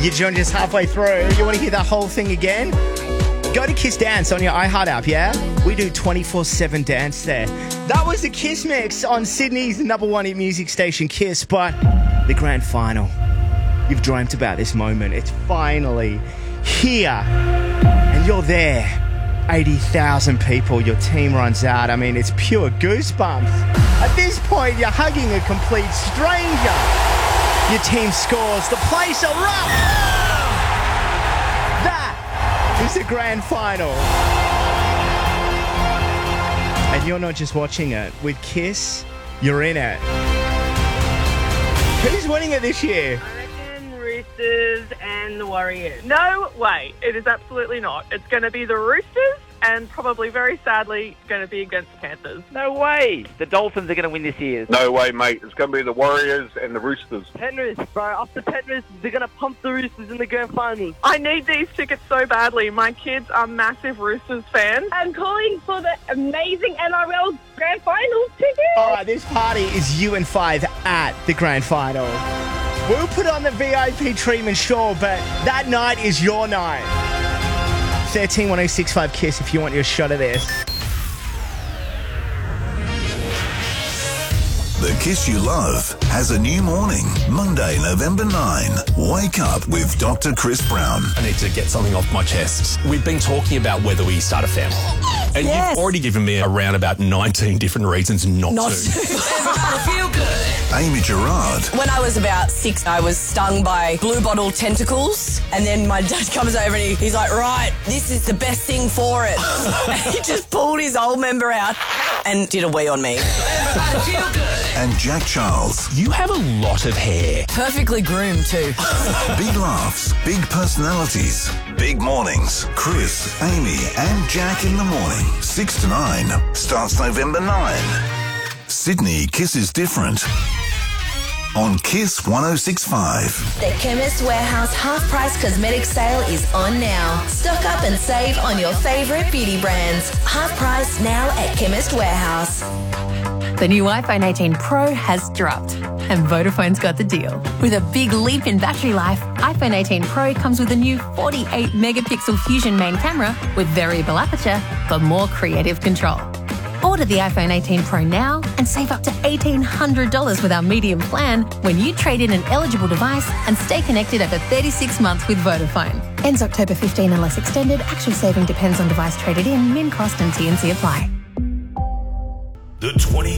You joined us halfway through. You want to hear that whole thing again? Go to Kiss Dance on your iHeart app, yeah? We do 24/7 dance there. That was the Kiss Mix on Sydney's number one hit music station, Kiss, but the grand final. You've dreamt about this moment. It's finally here, and you're there. 80,000 people, your team runs out. I mean, it's pure goosebumps. At this point, you're hugging a complete stranger. Your team scores. The place erupts. That is the grand final. And you're not just watching it. With Kiss, you're in it. Who's winning it this year? Roosters and the Warriors. No way. It is absolutely not. It's going to be the Roosters and probably very sadly going to be against the Panthers. No way. The Dolphins are going to win this year. No way, mate. It's going to be the Warriors and the Roosters. Penrith, bro. After Penrith, they're going to pump the Roosters in the grand final. I need these tickets so badly. My kids are massive Roosters fans. I'm calling for the amazing NRL grand final tickets. All right, this party is you and Five at the grand final. We'll put on the VIP treatment, sure, but that night is your night. 131065 KISS if you want your shot of this. The Kiss You Love has a new morning. Monday, November 9. Wake up with Dr. Chris Brown. I need to get something off my chest. We've been talking about whether we start a family. And you've already given me around about 19 different reasons not to. Feel good. Amy Gerard. When I was about 6, I was stung by blue bottle tentacles. And then my dad comes over and he's like, right, this is the best thing for it. And he just pulled his old member out and did a wee on me. Feel good. And Jack Charles. You have a lot of hair. Perfectly groomed too. Big laughs, big personalities, big mornings. Chris, Amy and Jack in the morning. 6 to 9. Starts November 9. Sydney kisses different. On Kiss 1065. The Chemist Warehouse half-price cosmetic sale is on now. Stock up and save on your favourite beauty brands. Half price now at Chemist Warehouse. The new iPhone 18 Pro has dropped, and Vodafone's got the deal. With a big leap in battery life, iPhone 18 Pro comes with a new 48-megapixel Fusion main camera with variable aperture for more creative control. Order the iPhone 18 Pro now and save up to $1,800 with our medium plan when you trade in an eligible device and stay connected over 36 months with Vodafone. Ends October 15 unless extended. Actual saving depends on device traded in. Min cost and T&C apply. The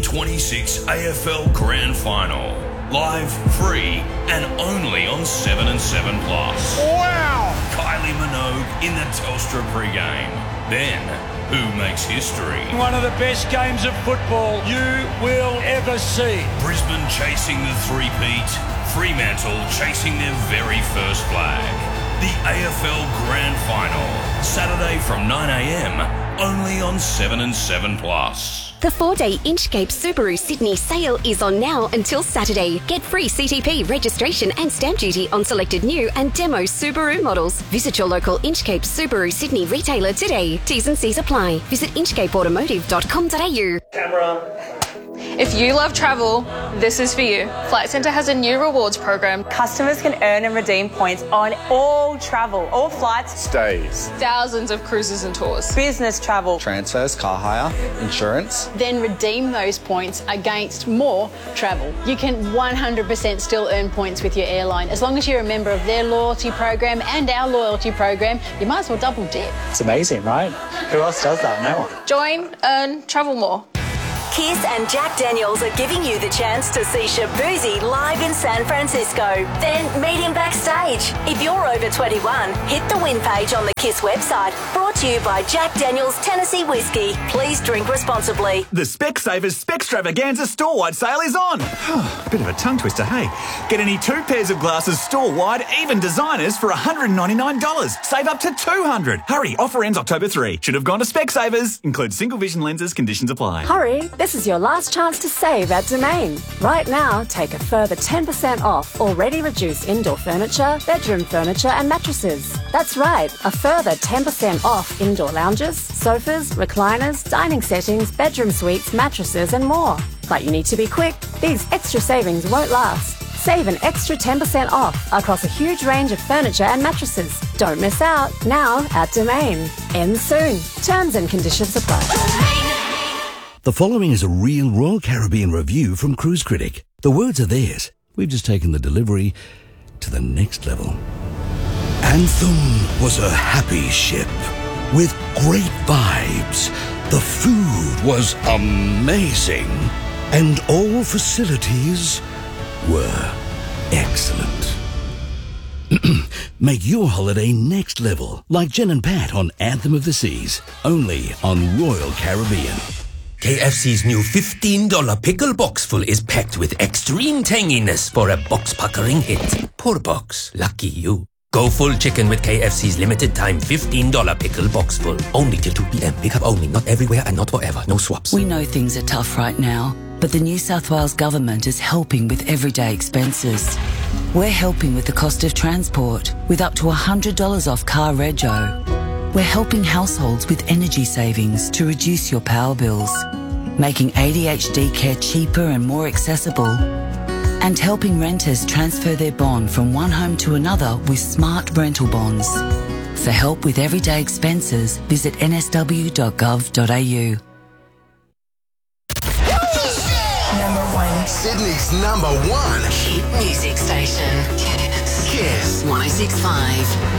2026 AFL Grand Final. Live, free, and only on 7 and 7 Plus. Wow! Kylie Minogue in the Telstra pregame. Then, who makes history? One of the best games of football you will ever see. Brisbane chasing the three-peat. Fremantle chasing their very first flag. The AFL Grand Final. Saturday from 9 a.m. only on 7 and 7 Plus. The 4-day Inchcape Subaru Sydney sale is on now until Saturday. Get free CTP registration and stamp duty on selected new and demo Subaru models. Visit your local Inchcape Subaru Sydney retailer today. T's and C's apply. Visit inchcapeautomotive.com.au. Camera. If you love travel, this is for you. Flight Centre has a new rewards program. Customers can earn and redeem points on all travel, all flights, stays, thousands of cruises and tours, business travel, transfers, car hire, insurance. Then redeem those points against more travel. You can 100% still earn points with your airline. As long as you're a member of their loyalty program and our loyalty program, you might as well double dip. It's amazing, right? Who else does that? No one. Join, earn, travel more. Kiss and Jack Daniels are giving you the chance to see Shabuzi live in San Francisco. Then meet him backstage. If you're over 21, hit the win page on the Kiss website. Brought to you by Jack Daniels Tennessee Whiskey. Please drink responsibly. The Specsavers Specstravaganza store-wide sale is on. Bit of a tongue twister, hey? Get any 2 pairs of glasses store-wide, even designers, for $199. Save up to $200. Hurry, offer ends October 3. Should have gone to Specsavers. Includes single vision lenses, conditions apply. Hurry, this is your last chance to save at Domain. Right now, take a further 10% off already reduced indoor furniture, bedroom furniture and mattresses. That's right, a further 10% off indoor lounges, sofas, recliners, dining settings, bedroom suites, mattresses and more. But you need to be quick. These extra savings won't last. Save an extra 10% off across a huge range of furniture and mattresses. Don't miss out. Now at Domain. Ends soon. Terms and conditions apply. The following is a real Royal Caribbean review from Cruise Critic. The words are theirs. We've just taken the delivery to the next level. Anthem was a happy ship with great vibes. The food was amazing. And all facilities were excellent. Make your holiday next level, like Jen and Pat on Anthem of the Seas, only on Royal Caribbean. KFC's new $15 pickle box full is packed with extreme tanginess for a box-puckering hit. Poor box. Lucky you. Go full chicken with KFC's limited time $15 pickle box full. Only till 2 p.m. Pick up only. Not everywhere and not forever. No swaps. We know things are tough right now, but the New South Wales government is helping with everyday expenses. We're helping with the cost of transport, with up to $100 off car rego. We're helping households with energy savings to reduce your power bills, making ADHD care cheaper and more accessible, and helping renters transfer their bond from one home to another with smart rental bonds. For help with everyday expenses, visit nsw.gov.au. Sydney's number one hit music station. Kiss 106.5.